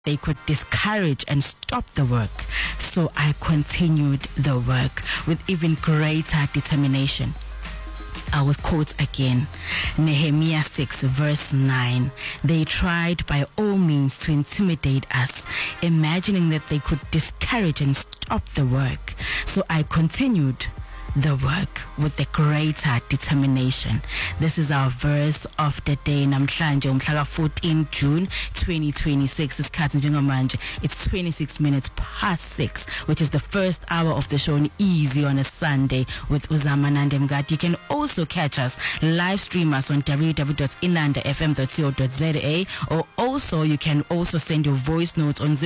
they could discourage and stop the work. So I continued the work with even greater determination. I will quote again, Nehemiah 6 verse 9. They tried by all means to intimidate us, imagining that they could discourage and stop the work. So I continued the work with the greater determination. This is our verse of the day. Namhlanje umhla 14 June 2026. It's 26 minutes past 6, which is the first hour of the show on Easy on a Sunday with Uzama Nandemgat. You can also catch us, live stream us on www.inandafm.co.za, or also you can also send your voice notes on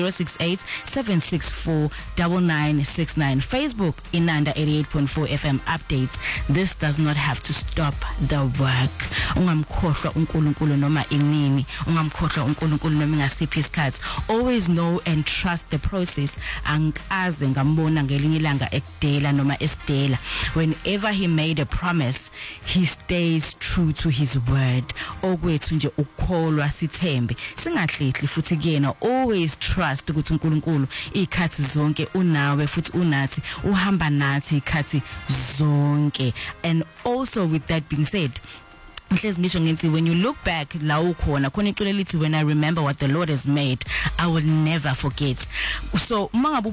068-764-9969. Facebook Inanda 88.4 FM updates. This does not have to stop the work. Ungamkhohlwa uNkulunkulu noma inini, ungamkhohlwa uNkulunkulu noma ngasiphi isikhathi. Always know and trust the process. Angikaze ngambona ngelinye ilanga ekudela noma esidela. Whenever he made a promise, he stays true to his word. Okwethu nje ukholwa sithembe. Singahlehli futhi kuyena. Always trust ukuthi uNkulunkulu ikhathi zonke unawe futhi unathi, uhamba nathi ikhathi zonke. And also with that being said, when you look back, when I remember what the Lord has made, I will never forget. So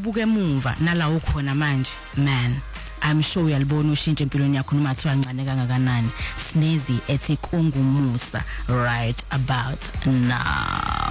man, I'm sure uyalibona ushintsho empilweni yakho noma kuthiwa ncane kangakanani. Snezi ethi kungumusa right about now.